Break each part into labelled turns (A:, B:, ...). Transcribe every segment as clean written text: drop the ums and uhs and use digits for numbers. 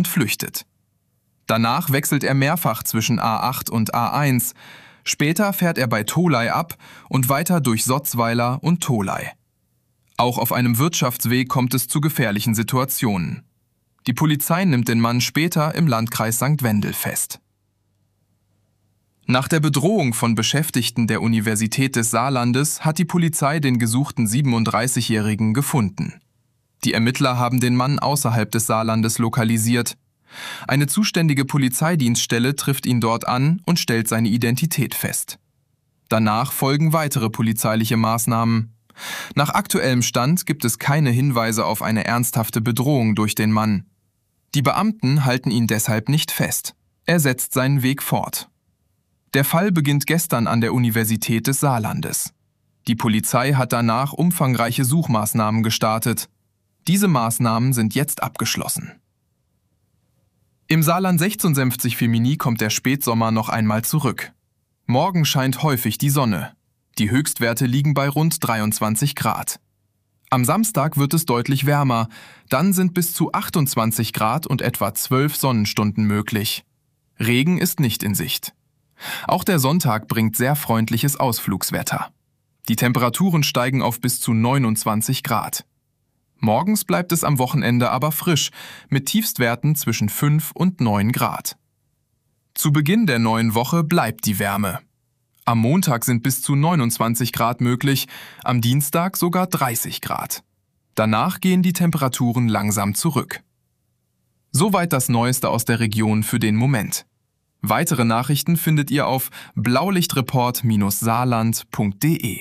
A: und flüchtet. Danach wechselt er mehrfach zwischen A8 und A1. Später fährt er bei Tholey ab und weiter durch Sotzweiler und Tholey. Auch auf einem Wirtschaftsweg kommt es zu gefährlichen Situationen. Die Polizei nimmt den Mann später im Landkreis St. Wendel fest. Nach der Bedrohung von Beschäftigten der Universität des Saarlandes hat die Polizei den gesuchten 37-Jährigen gefunden. Die Ermittler haben den Mann außerhalb des Saarlandes lokalisiert. Eine zuständige Polizeidienststelle trifft ihn dort an und stellt seine Identität fest. Danach folgen weitere polizeiliche Maßnahmen. Nach aktuellem Stand gibt es keine Hinweise auf eine ernsthafte Bedrohung durch den Mann. Die Beamten halten ihn deshalb nicht fest. Er setzt seinen Weg fort. Der Fall beginnt gestern an der Universität des Saarlandes. Die Polizei hat danach umfangreiche Suchmaßnahmen gestartet. Diese Maßnahmen sind jetzt abgeschlossen. Im Saarland 56 Femini kommt der Spätsommer noch einmal zurück. Morgen scheint häufig die Sonne. Die Höchstwerte liegen bei rund 23 Grad. Am Samstag wird es deutlich wärmer, dann sind bis zu 28 Grad und etwa 12 Sonnenstunden möglich. Regen ist nicht in Sicht. Auch der Sonntag bringt sehr freundliches Ausflugswetter. Die Temperaturen steigen auf bis zu 29 Grad. Morgens bleibt es am Wochenende aber frisch, mit Tiefstwerten zwischen 5 und 9 Grad. Zu Beginn der neuen Woche bleibt die Wärme. Am Montag sind bis zu 29 Grad möglich, am Dienstag sogar 30 Grad. Danach gehen die Temperaturen langsam zurück. Soweit das Neueste aus der Region für den Moment. Weitere Nachrichten findet ihr auf blaulichtreport-saarland.de.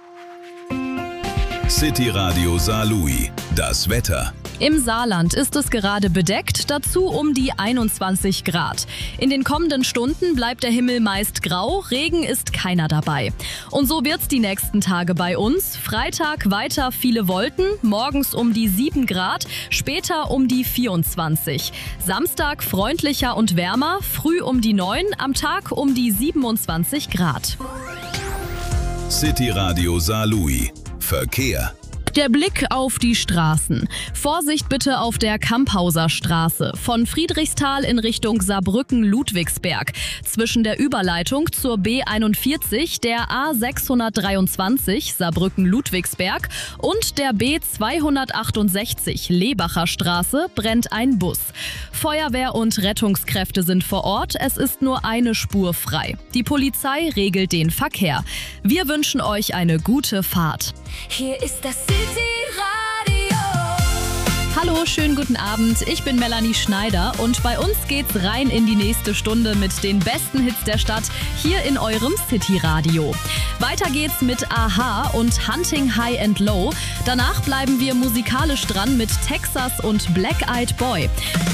B: City Radio Saarlouis. Das Wetter.
C: Im Saarland ist es gerade bedeckt, dazu um die 21 Grad. In den kommenden Stunden bleibt der Himmel meist grau, Regen ist keiner dabei. Und so wird's die nächsten Tage bei uns. Freitag weiter viele Wolken, morgens um die 7 Grad, später um die 24. Samstag freundlicher und wärmer, früh um die 9, am Tag um die 27 Grad.
B: City Radio Saarlouis. Verkehr.
C: Der Blick auf die Straßen. Vorsicht bitte auf der Kamphauser Straße. Von Friedrichsthal in Richtung Saarbrücken-Ludwigsberg. Zwischen der Überleitung zur B41, der A623 Saarbrücken-Ludwigsberg und der B268 Lebacher Straße brennt ein Bus. Feuerwehr und Rettungskräfte sind vor Ort. Es ist nur eine Spur frei. Die Polizei regelt den Verkehr. Wir wünschen euch eine gute Fahrt.
D: Hier ist das City Radio.
C: Hallo, schönen guten Abend. Ich bin Melanie Schneider und bei uns geht's rein in die nächste Stunde mit den besten Hits der Stadt hier in eurem City Radio. Weiter geht's mit Aha und Hunting High and Low. Danach bleiben wir musikalisch dran mit Texas und Black Eyed Boy.